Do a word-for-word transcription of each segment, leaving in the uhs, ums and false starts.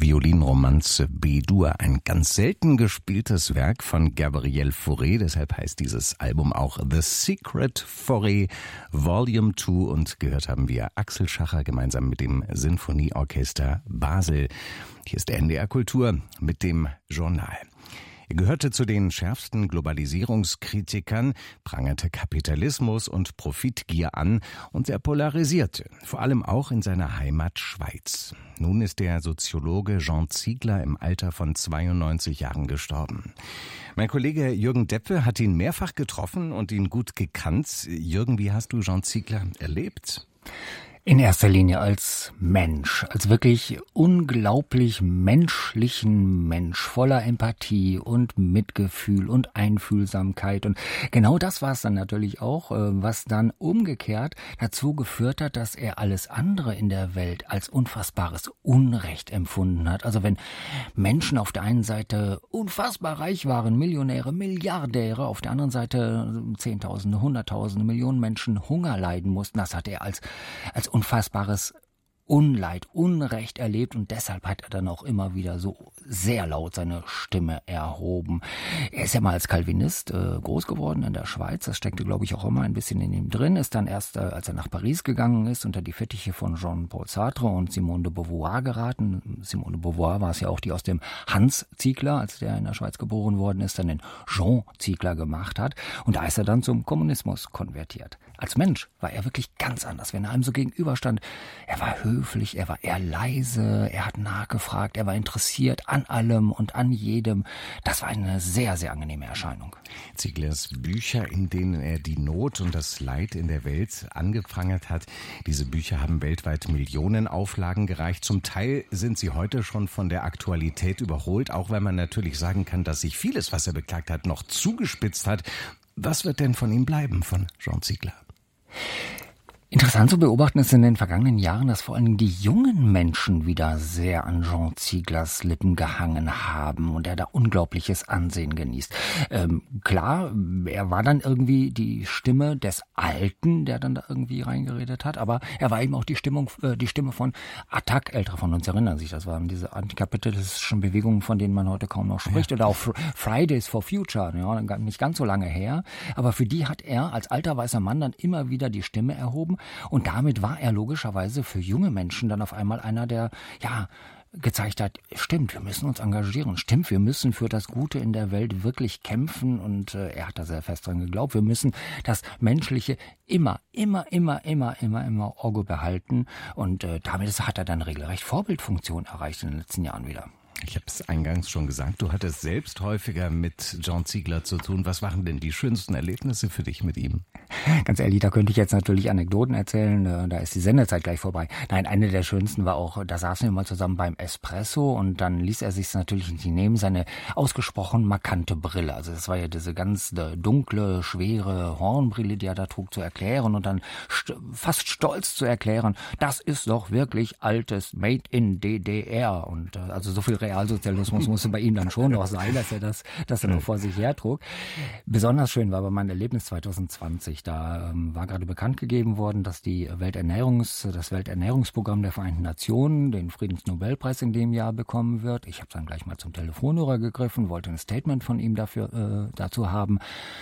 Violinromanze B-Dur, ein ganz selten gespieltes Werk von Gabriel Fauré, deshalb heißt dieses Album auch The Secret Fauré Volume zwei und gehört haben wir Axel Schacher gemeinsam mit dem Sinfonieorchester Basel. Hier ist der N D R Kultur mit dem Journal. Er gehörte zu den schärfsten Globalisierungskritikern, prangerte Kapitalismus und Profitgier an und er polarisierte, vor allem auch in seiner Heimat Schweiz. Nun ist der Soziologe Jean Ziegler im Alter von zweiundneunzig Jahren gestorben. Mein Kollege Jürgen Deppe hat ihn mehrfach getroffen und ihn gut gekannt. Jürgen, wie hast du Jean Ziegler erlebt? In erster Linie als Mensch, als wirklich unglaublich menschlichen Mensch, voller Empathie und Mitgefühl und Einfühlsamkeit. Und genau das war es dann natürlich auch, was dann umgekehrt dazu geführt hat, dass er alles andere in der Welt als unfassbares Unrecht empfunden hat. Also wenn Menschen auf der einen Seite unfassbar reich waren, Millionäre, Milliardäre, auf der anderen Seite Zehntausende, Hunderttausende, Millionen Menschen Hunger leiden mussten, das hat er als, als unfassbares Unleid, Unrecht erlebt und deshalb hat er dann auch immer wieder so sehr laut seine Stimme erhoben. Er ist ja mal als Calvinist äh, groß geworden in der Schweiz, das steckte, glaube ich, auch immer ein bisschen in ihm drin, ist dann erst, äh, als er nach Paris gegangen ist, unter die Fittiche von Jean-Paul Sartre und Simone de Beauvoir geraten. Simone de Beauvoir war es ja auch, die aus dem Hans Ziegler, als der in der Schweiz geboren worden ist, dann den Jean Ziegler gemacht hat und da ist er dann zum Kommunismus konvertiert. Als Mensch war er wirklich ganz anders, wenn er einem so gegenüberstand. Er war höflich, er war eher leise, er hat nachgefragt, er war interessiert an allem und an jedem. Das war eine sehr, sehr angenehme Erscheinung. Zieglers Bücher, in denen er die Not und das Leid in der Welt angeprangert hat, diese Bücher haben weltweit Millionen Auflagen gereicht. Zum Teil sind sie heute schon von der Aktualität überholt, auch wenn man natürlich sagen kann, dass sich vieles, was er beklagt hat, noch zugespitzt hat. Was wird denn von ihm bleiben, von Jean Ziegler? Interessant zu beobachten ist in den vergangenen Jahren, dass vor allem die jungen Menschen wieder sehr an Jean Zieglers Lippen gehangen haben und er da unglaubliches Ansehen genießt. Ähm, klar, er war dann irgendwie die Stimme des Alten, der dann da irgendwie reingeredet hat, aber er war eben auch die Stimmung, äh, die Stimme von Attac. Ältere von uns erinnern sich, das waren diese antikapitalistischen Bewegungen, von denen man heute kaum noch spricht, ja. Oder auch Fridays for Future, ja, nicht ganz so lange her, aber für die hat er als alter weißer Mann dann immer wieder die Stimme erhoben. Und damit war er logischerweise für junge Menschen dann auf einmal einer, der, ja, gezeigt hat, stimmt, wir müssen uns engagieren, stimmt, wir müssen für das Gute in der Welt wirklich kämpfen und äh, er hat da sehr fest dran geglaubt, wir müssen das Menschliche immer, immer, immer, immer, immer, immer Auge behalten und äh, damit hat er dann regelrecht Vorbildfunktion erreicht in den letzten Jahren wieder. Ich habe es eingangs schon gesagt, du hattest selbst häufiger mit Jean Ziegler zu tun. Was waren denn die schönsten Erlebnisse für dich mit ihm? Ganz ehrlich, da könnte ich jetzt natürlich Anekdoten erzählen, da ist die Sendezeit gleich vorbei. Nein, eine der schönsten war auch, da saßen wir mal zusammen beim Espresso und dann ließ er sich natürlich nicht nehmen, seine ausgesprochen markante Brille. Also das war ja diese ganz dunkle, schwere Hornbrille, die er da trug, zu erklären und dann st- fast stolz zu erklären, das ist doch wirklich altes Made in D D R. Und also so viel Realsozialismus musste bei ihm dann schon noch sein, dass er das, dass er noch vor sich hertrug. Besonders schön war aber mein Erlebnis zwanzig zwanzig. Da ähm, war gerade bekannt gegeben worden, dass die Welternährungs, das Welternährungsprogramm der Vereinten Nationen den Friedensnobelpreis in dem Jahr bekommen wird. Ich habe dann gleich mal zum Telefonhörer gegriffen, wollte ein Statement von ihm dafür äh, dazu haben.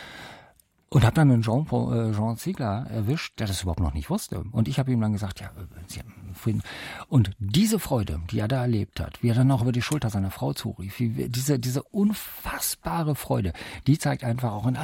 Und habe dann einen Jean, äh, Jean Ziegler erwischt, der das überhaupt noch nicht wusste. Und ich habe ihm dann gesagt, ja, Sie haben Frieden. Und diese Freude, die er da erlebt hat, wie er dann auch über die Schulter seiner Frau zurief, wie diese, diese unfassbare Freude, die zeigt einfach auch in